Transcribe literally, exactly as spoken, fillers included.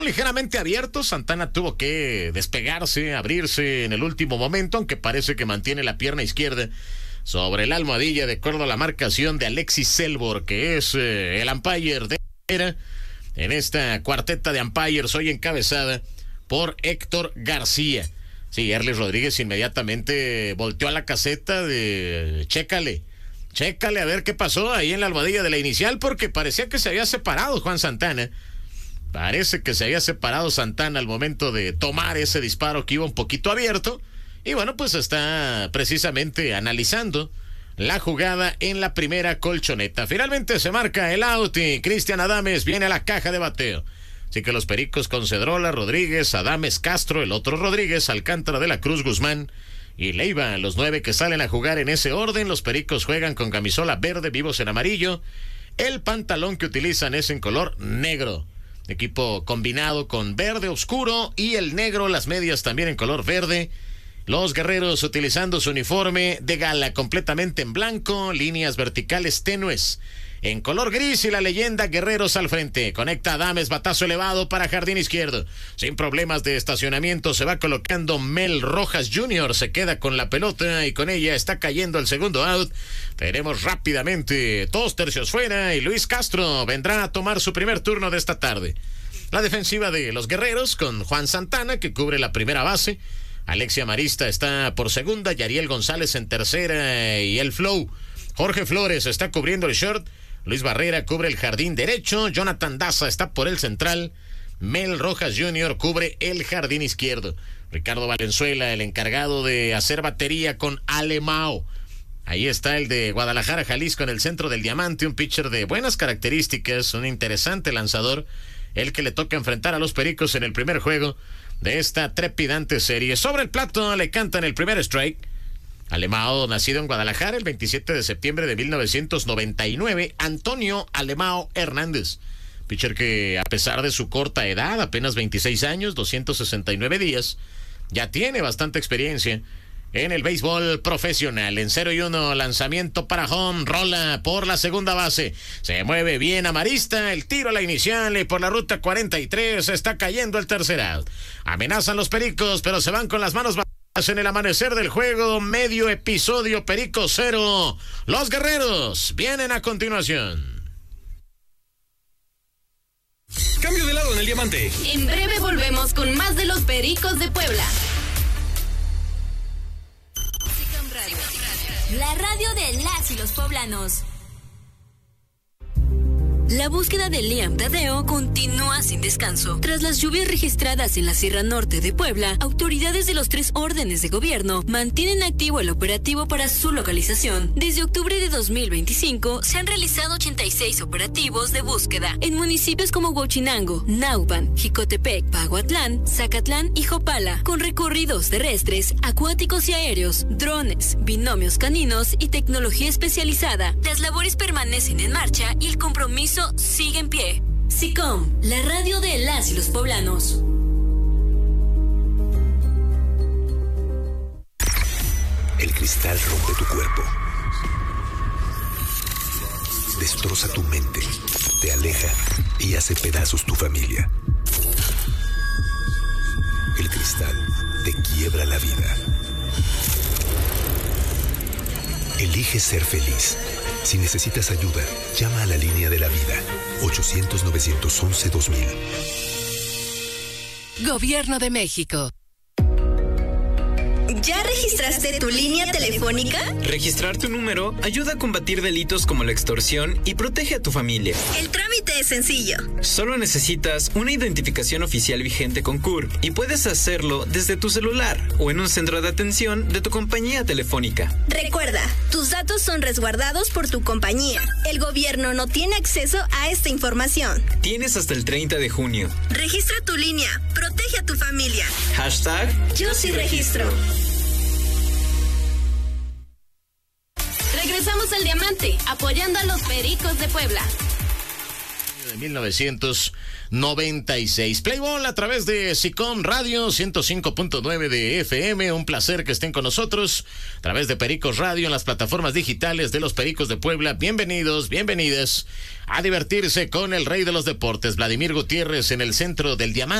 ligeramente abierto. Santana tuvo que despegarse, abrirse en el último momento, aunque parece que mantiene la pierna izquierda sobre la almohadilla de acuerdo a la marcación de Alexis Selbor, que es eh, el umpire de era en esta cuarteta de umpires hoy encabezada por Héctor García. Sí, Erlis Rodríguez inmediatamente volteó a la caseta de chécale, chécale a ver qué pasó ahí en la almohadilla de la inicial, porque parecía que se había separado Juan Santana. Parece que se había separado Santana al momento de tomar ese disparo que iba un poquito abierto. Y bueno, pues está precisamente analizando la jugada en la primera colchoneta. Finalmente se marca el out y Cristian Adames viene a la caja de bateo. Así que los Pericos con Cedrola, Rodríguez, Adames, Castro, el otro Rodríguez, Alcántara de la Cruz, Guzmán y Leiva, los nueve que salen a jugar en ese orden. Los Pericos juegan con camisola verde, vivos en amarillo. El pantalón que utilizan es en color negro. Equipo combinado con verde oscuro y el negro, las medias también en color verde. Los Guerreros utilizando su uniforme de gala completamente en blanco, líneas verticales tenues en color gris y la leyenda Guerreros al frente. Conecta Adames, batazo elevado para jardín izquierdo. Sin problemas de estacionamiento se va colocando Mel Rojas junior Se queda con la pelota y con ella está cayendo el segundo out. Tenemos rápidamente dos tercios fuera y Luis Castro vendrá a tomar su primer turno de esta tarde. La defensiva de los Guerreros con Juan Santana, que cubre la primera base. Alexia Marista está por segunda, Yariel González en tercera y el flow. Jorge Flores está cubriendo el short. Luis Barrera cubre el jardín derecho. Jonathan Daza está por el central. Mel Rojas junior cubre el jardín izquierdo. Ricardo Valenzuela, el encargado de hacer batería con Alemão. Ahí está el de Guadalajara, Jalisco, en el centro del diamante. Un pitcher de buenas características, un interesante lanzador. El que le toca enfrentar a los Pericos en el primer juego de esta trepidante serie. Sobre el plato le cantan el primer strike. Alemão, nacido en Guadalajara el veintisiete de septiembre de mil novecientos noventa y nueve, Antonio Alemão Hernández. Pitcher que a pesar de su corta edad, apenas veintiséis años, doscientos sesenta y nueve días, ya tiene bastante experiencia en el béisbol profesional. En cero y uno, lanzamiento para home, rola por la segunda base. Se mueve bien Amarista, el tiro a la inicial y por la ruta cuarenta y tres está cayendo el tercer out. Amenazan los Pericos, pero se van con las manos bajas en el amanecer del juego. Medio episodio, Pericos cero. Los Guerreros vienen a continuación. Cambio de lado en el diamante. En breve volvemos con más de los Pericos de Puebla. La radio de las y los poblanos. La búsqueda de Liam Tadeo continúa sin descanso. Tras las lluvias registradas en la Sierra Norte de Puebla, autoridades de los tres órdenes de gobierno mantienen activo el operativo para su localización. Desde octubre de dos mil veinticinco se han realizado ochenta y seis operativos de búsqueda en municipios como Huachinango, Nauban, Jicotepec, Paguatlán, Zacatlán y Jopala, con recorridos terrestres, acuáticos y aéreos, drones, binomios caninos y tecnología especializada. Las labores permanecen en marcha y el compromiso sigue en pie. SICOM, la radio de las y los poblanos. El cristal rompe tu cuerpo, destroza tu mente, te aleja y hace pedazos tu familia. El cristal te quiebra la vida. Elige ser feliz. Si necesitas ayuda, llama a la línea de la vida, ochocientos, novecientos once, dos mil. Gobierno de México. ¿Ya registraste tu línea telefónica? Registrar tu número ayuda a combatir delitos como la extorsión y protege a tu familia. El trámite es sencillo. Solo necesitas una identificación oficial vigente con C U R y puedes hacerlo desde tu celular o en un centro de atención de tu compañía telefónica. Recuerda, tus datos son resguardados por tu compañía. El gobierno no tiene acceso a esta información. Tienes hasta el treinta de junio. Registra tu línea. Protege a tu familia. Hashtag Yo sí registro. Regresamos al diamante, apoyando a los Pericos de Puebla. de mil novecientos noventa y seis. Playball a través de SICOM Radio ciento cinco punto nueve de F M. Un placer que estén con nosotros a través de Pericos Radio en las plataformas digitales de los Pericos de Puebla. Bienvenidos, bienvenidas a divertirse con el rey de los deportes, Vladimir Gutiérrez, en el centro del diamante.